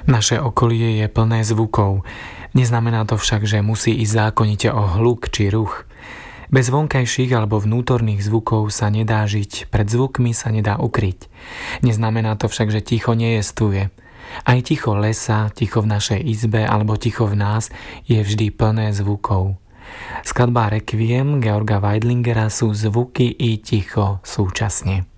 Naše okolie je plné zvukov. Neznamená to však, že musí ísť zákonite o hluk či ruch. Bez vonkajších alebo vnútorných zvukov sa nedá žiť, pred zvukmi sa nedá ukryť. Neznamená to však, že ticho nejestvuje. Aj ticho lesa, ticho v našej izbe alebo ticho v nás je vždy plné zvukov. Skladba Requiem Georga Weidlingera sú zvuky i ticho súčasne.